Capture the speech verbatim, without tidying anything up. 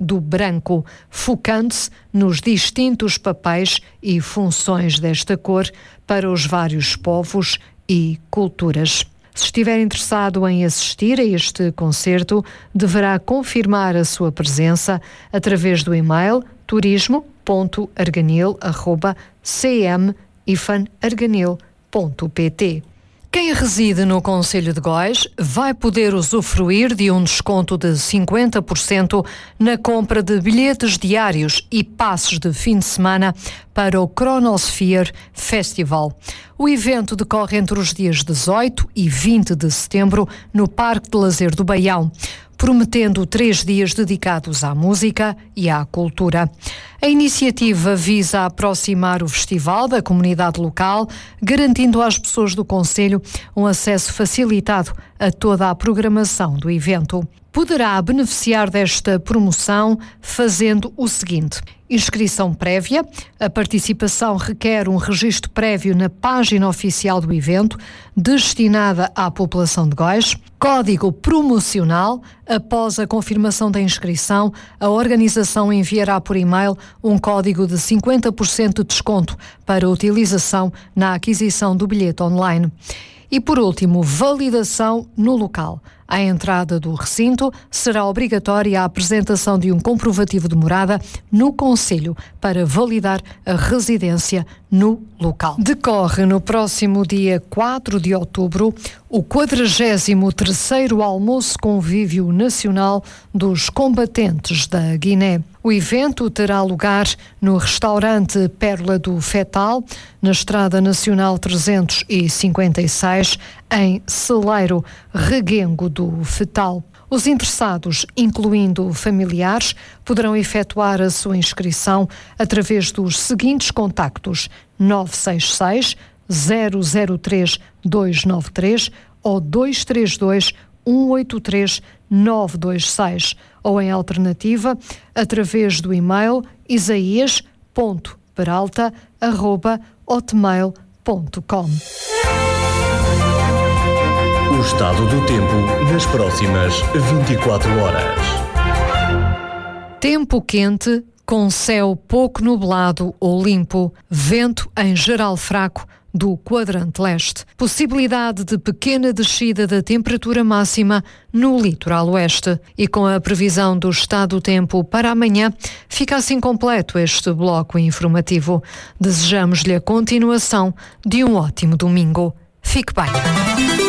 do branco, focando-se nos distintos papéis e funções desta cor para os vários povos e culturas. Se estiver interessado em assistir a este concerto, deverá confirmar a sua presença através do e-mail turismo ponto arganil arroba c m arganil ponto p t. Quem reside no concelho de Góis vai poder usufruir de um desconto de cinquenta por cento na compra de bilhetes diários e passes de fim de semana para o Chronosphere Festival. O evento decorre entre os dias dezoito e vinte de setembro no Parque de Lazer do Baião, prometendo três dias dedicados à música e à cultura. A iniciativa visa aproximar o festival da comunidade local, garantindo às pessoas do concelho um acesso facilitado a toda a programação do evento. Poderá beneficiar desta promoção fazendo o seguinte: inscrição prévia. A participação requer um registro prévio na página oficial do evento, destinada à população de Góis. Código promocional. Após a confirmação da inscrição, a organização enviará por e-mail um código de cinquenta por cento de desconto para utilização na aquisição do bilhete online. E, por último, validação no local. À entrada do recinto, será obrigatória a apresentação de um comprovativo de morada no concelho para validar a residência no local. Decorre no próximo dia quatro de outubro o quadragésimo terceiro Almoço Convívio Nacional dos Combatentes da Guiné. O evento terá lugar no restaurante Pérola do Fetal, na Estrada Nacional trezentos e cinquenta e seis, em Celeiro, Reguengo do Fetal. Os interessados, incluindo familiares, poderão efetuar a sua inscrição através dos seguintes contactos: nove seis seis, zero zero três, dois nove três ou dois três dois, um oito três, nove dois seis, ou em alternativa, através do e-mail isaias ponto peralta arroba hotmail ponto com. O estado do tempo nas próximas vinte e quatro horas. Tempo quente, com céu pouco nublado ou limpo, vento em geral fraco do quadrante leste. Possibilidade de pequena descida da temperatura máxima no litoral oeste. E com a previsão do estado do tempo para amanhã, fica assim completo este bloco informativo. Desejamos-lhe a continuação de um ótimo domingo. Fique bem.